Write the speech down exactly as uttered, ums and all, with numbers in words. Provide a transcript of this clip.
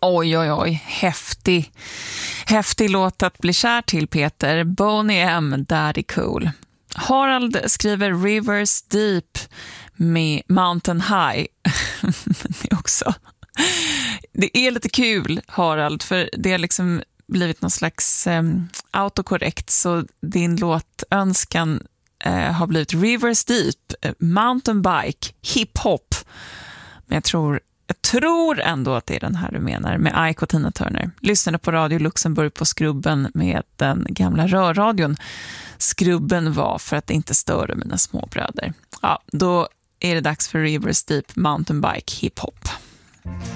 Oj, oj, oj. Häftig. Häftig låt att bli kär till, Peter. Boney M, Daddy Cool. Harald skriver Rivers Deep med Mountain High. Det är också... Det är lite kul, Harald, för det har liksom blivit någon slags um, autokorrekt, så din låtönskan uh, har blivit Rivers Deep, uh, Mountain Bike, Hip-Hop. Men jag tror, jag tror ändå att det är den här du menar, med Ike och Tina Turner. Lyssnade på Radio Luxemburg på Skrubben med den gamla rörradion. Skrubben var för att inte störa mina småbröder. Ja, då är det dags för Rivers Deep, Mountain Bike, Hip-Hop.